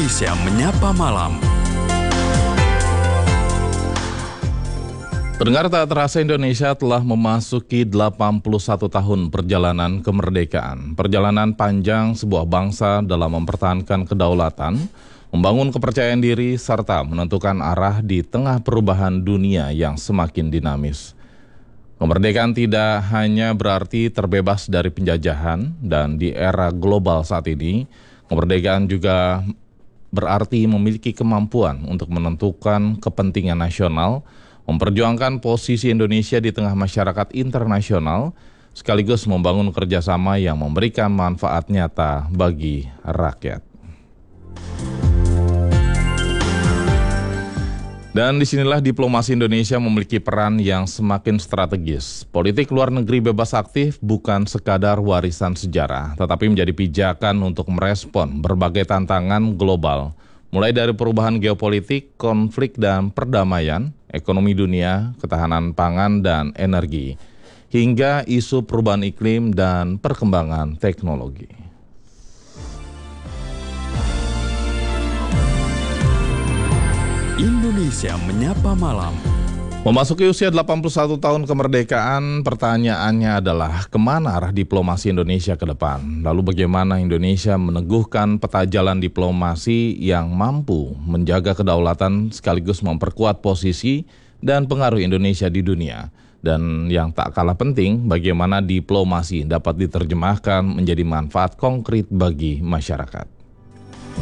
Indonesia Menyapa Malam. Pendengar, tak terasa Indonesia telah memasuki 81 tahun perjalanan kemerdekaan. Perjalanan panjang sebuah bangsa dalam mempertahankan kedaulatan, membangun kepercayaan diri, serta menentukan arah di tengah perubahan dunia yang semakin dinamis. Kemerdekaan tidak hanya berarti terbebas dari penjajahan, dan di era global saat ini, kemerdekaan juga berarti memiliki kemampuan untuk menentukan kepentingan nasional, memperjuangkan posisi Indonesia di tengah masyarakat internasional, sekaligus membangun kerjasama yang memberikan manfaat nyata bagi rakyat. Dan disinilah diplomasi Indonesia memiliki peran yang semakin strategis. Politik luar negeri bebas aktif bukan sekadar warisan sejarah, tetapi menjadi pijakan untuk merespon berbagai tantangan global, mulai dari perubahan geopolitik, konflik dan perdamaian, ekonomi dunia, ketahanan pangan dan energi, hingga isu perubahan iklim dan perkembangan teknologi. Indonesia Menyapa Malam. Memasuki usia 81 tahun kemerdekaan, pertanyaannya adalah kemana arah diplomasi Indonesia ke depan? Lalu bagaimana Indonesia meneguhkan peta jalan diplomasi yang mampu menjaga kedaulatan sekaligus memperkuat posisi dan pengaruh Indonesia di dunia? Dan yang tak kalah penting, bagaimana diplomasi dapat diterjemahkan menjadi manfaat konkret bagi masyarakat?